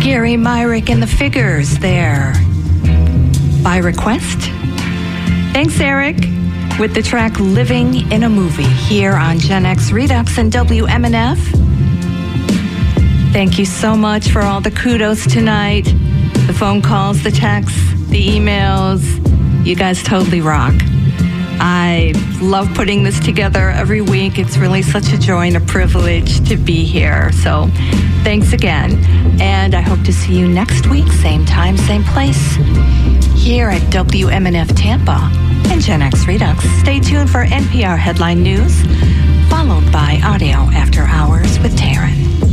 Gary Myrick and the Figures there by request. Thanks, Eric, with the track Living in a Movie here on Gen X Redux and WMNF. Thank you so much for all the kudos tonight, the phone calls, the texts, the emails. You guys totally rock. I love putting this together every week. It's really such a joy and a privilege to be here. So thanks again. And I hope to see you next week, same time, same place, here at WMNF Tampa and Gen X Redux. Stay tuned for NPR Headline News, followed by Audio After Hours with Taryn.